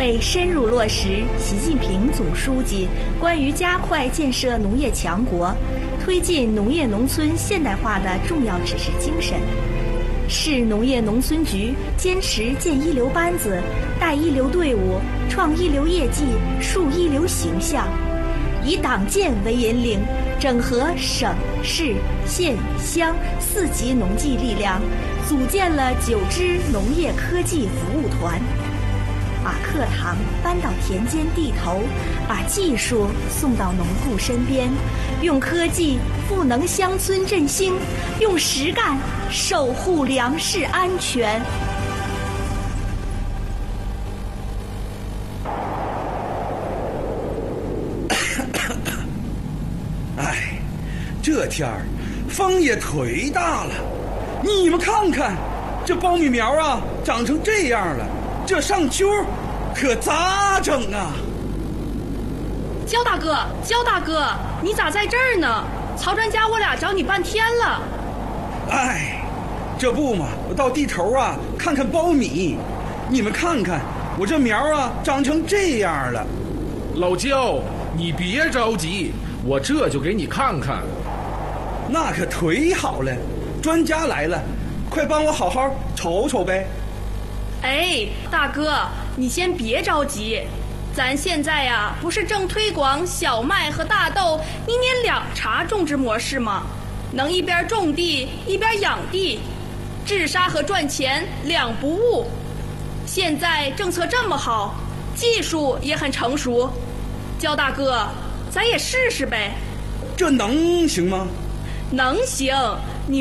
被深入落实习近平总书记关于加快建设农业强国、推进农业农村现代化的重要指示精神。市农业农村局坚持建一流班子、带一流队伍、创一流业绩、树一流形象，以党建为引领，整合省市县乡4级农技力量，组建了9支农业科技服务团，把课堂搬到田间地头，把技术送到农户身边，用科技赋能乡村振兴，用实干守护粮食安全。 哎，这天儿风也忒大了，你们看看，这苞米苗啊长成这样了，这上秋可咋整啊？ 焦大哥，你咋在这儿呢？曹专家我俩找你半天了。 哎，这不嘛，我到地头啊看看苞米，你们看看我这苗啊长成这样了。 老焦，你别着急，我这就给你看看。 那可忒好了，专家来了，快帮我好好瞅瞅呗。 哎，大哥，你先别着急，咱现在呀不是正推广小麦和大豆1年2茬种植模式吗？能一边种地一边养地，治沙和赚钱两不误。现在政策这么好，技术也很成熟，焦大哥，咱也试试呗。 这能行吗？ 能行，